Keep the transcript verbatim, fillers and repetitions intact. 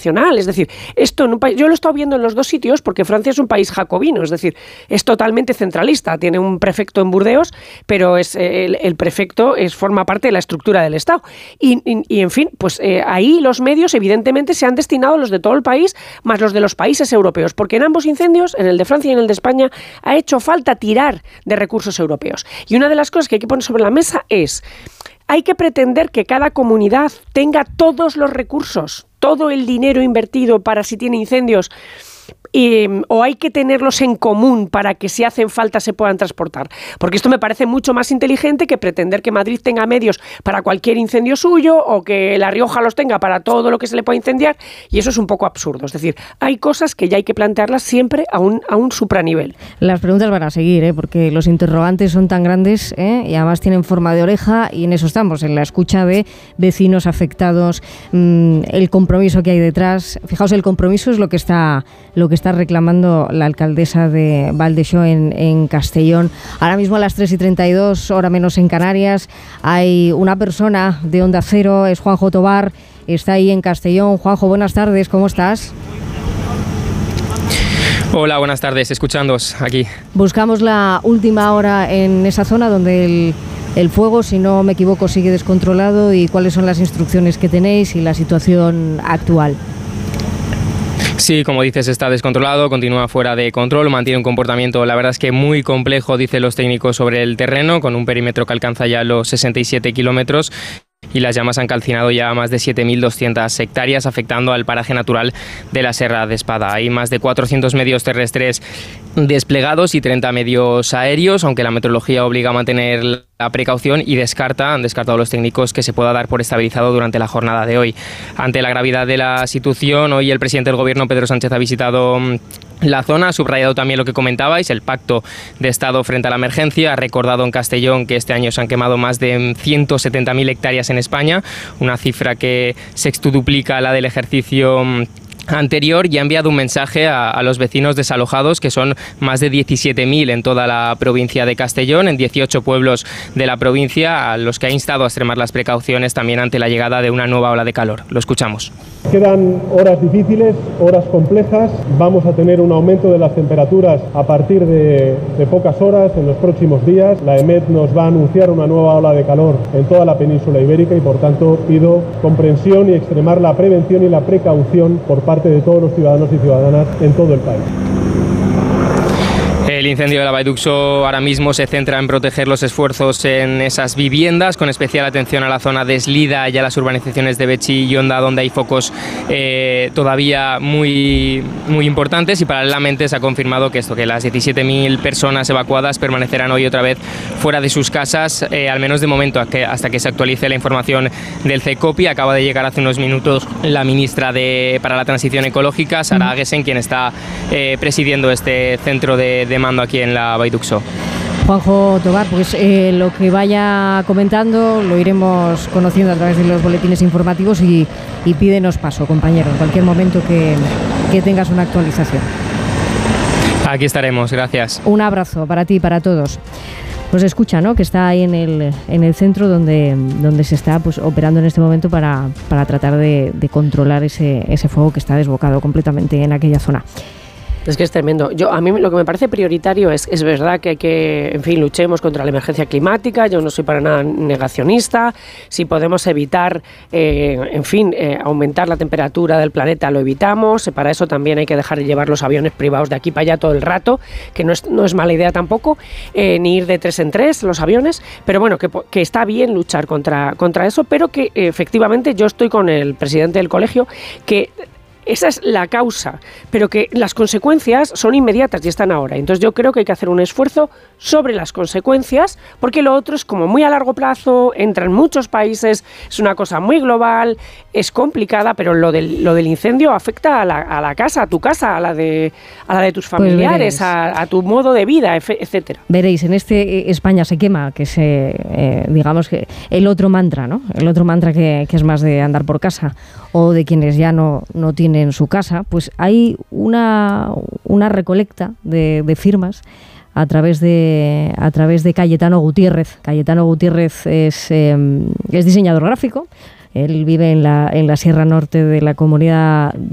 nacional. Es decir, esto en un país, yo lo he estado viendo en los dos sitios porque Francia es un país jacobino, es decir, es totalmente centralista. Tiene un prefecto en Burdeos, pero es el, el prefecto es, forma parte de la estructura del Estado. Y, y, y en fin, pues eh, ahí los medios evidentemente se han destinado, los de todo el país, más los de los países europeos, porque en ambos incendios, en el de Francia y en el de España, ha hecho falta tirar de recursos europeos. Y una de las cosas que hay que poner sobre la mesa es: hay que pretender que cada comunidad tenga todos los recursos, todo el dinero invertido para si tiene incendios, y, o hay que tenerlos en común para que si hacen falta se puedan transportar. Porque esto me parece mucho más inteligente que pretender que Madrid tenga medios para cualquier incendio suyo o que La Rioja los tenga para todo lo que se le pueda incendiar, y eso es un poco absurdo. Es decir, hay cosas que ya hay que plantearlas siempre a un, a un supranivel. Las preguntas van a seguir, ¿eh? Porque los interrogantes son tan grandes, ¿eh? Y además tienen forma de oreja, y en eso estamos, en la escucha de vecinos afectados, mmm, el compromiso que hay detrás. Fijaos, el compromiso es lo que está, lo que está reclamando la alcaldesa de Val d'Aixó en, en Castellón. Ahora mismo a las tres y treinta y dos, hora menos en Canarias, hay una persona de Onda Cero, es Juanjo Tobar, está ahí en Castellón. Juanjo, buenas tardes, ¿cómo estás? Hola, buenas tardes, escuchándoos aquí. Buscamos la última hora en esa zona donde el, el fuego, si no me equivoco, sigue descontrolado, y cuáles son las instrucciones que tenéis y la situación actual. Sí, como dices, está descontrolado, continúa fuera de control, mantiene un comportamiento, la verdad es que muy complejo, dicen los técnicos, sobre el terreno, con un perímetro que alcanza ya los sesenta y siete kilómetros. Y las llamas han calcinado ya más de siete mil doscientas hectáreas, afectando al paraje natural de la Serra de Espada. Hay más de cuatrocientos medios terrestres desplegados y treinta medios aéreos, aunque la meteorología obliga a mantener la precaución y descarta, han descartado los técnicos, que se pueda dar por estabilizado durante la jornada de hoy. Ante la gravedad de la situación, hoy el presidente del Gobierno, Pedro Sánchez, ha visitado la zona, ha subrayado también lo que comentabais, el pacto de Estado frente a la emergencia, ha recordado en Castellón que este año se han quemado más de ciento setenta mil hectáreas en España, una cifra que sextuduplica la del ejercicio anterior, y ha enviado un mensaje a, a los vecinos desalojados, que son más de diecisiete mil en toda la provincia de Castellón, en dieciocho pueblos de la provincia, a los que ha instado a extremar las precauciones también ante la llegada de una nueva ola de calor. Lo escuchamos. Quedan horas difíciles, horas complejas. Vamos a tener un aumento de las temperaturas a partir de, de pocas horas en los próximos días. La EMET nos va a anunciar una nueva ola de calor en toda la península ibérica, y por tanto pido comprensión y extremar la prevención y la precaución por parte de todos los ciudadanos y ciudadanas en todo el país. El incendio de la Vall d'Uixó ahora mismo se centra en proteger los esfuerzos en esas viviendas, con especial atención a la zona de Eslida y a las urbanizaciones de Betxí y Onda, donde hay focos eh, todavía muy, muy importantes, y paralelamente se ha confirmado que esto, que las diecisiete mil personas evacuadas permanecerán hoy otra vez fuera de sus casas, eh, al menos de momento, hasta que se actualice la información del CECOPI. Acaba de llegar hace unos minutos la ministra de, para la Transición Ecológica, Sara Agesen, quien está eh, presidiendo este centro de, de mando aquí en la Vall d'Uixó. Juanjo Tobar, pues eh, lo que vaya comentando lo iremos conociendo a través de los boletines informativos, y, y pídenos paso, compañero, en cualquier momento que, que tengas una actualización. Aquí estaremos, gracias. Un abrazo para ti y para todos. Pues escucha, ¿no?, que está ahí en el, en el centro donde, donde se está, pues, operando en este momento para, para tratar de, de controlar ese, ese fuego que está desbocado completamente en aquella zona. Es que es tremendo. Yo, a mí lo que me parece prioritario es, es verdad que hay que, en fin, luchemos contra la emergencia climática. Yo no soy para nada negacionista. Si podemos evitar, eh, en fin, eh, aumentar la temperatura del planeta, lo evitamos. Para eso también hay que dejar de llevar los aviones privados de aquí para allá todo el rato, que no es, no es mala idea tampoco, eh, ni ir de tres en tres los aviones. Pero bueno, que, que está bien luchar contra, contra eso, pero que eh, efectivamente yo estoy con el presidente del colegio, que esa es la causa, pero que las consecuencias son inmediatas y están ahora. Entonces yo creo que hay que hacer un esfuerzo sobre las consecuencias, porque lo otro es como muy a largo plazo, entra en muchos países, es una cosa muy global, es complicada, pero lo del, lo del incendio afecta a la, a la casa, a tu casa, a la de, a la de tus familiares, pues a, a tu modo de vida, etcétera. Veréis, en este España se quema, que es, eh, digamos, que el otro mantra, ¿no? El otro mantra que, que es más de andar por casa, o de quienes ya no, no tienen en su casa, pues hay una, una recolecta de, de firmas a través de a través de Cayetano Gutiérrez. Cayetano Gutiérrez es, eh, es diseñador gráfico. Él vive en la, en la Sierra Norte de la Comunidad